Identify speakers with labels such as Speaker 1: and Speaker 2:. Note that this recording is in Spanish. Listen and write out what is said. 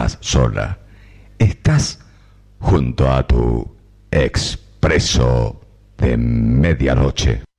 Speaker 1: estás sola. Estás junto a tu expreso de medianoche.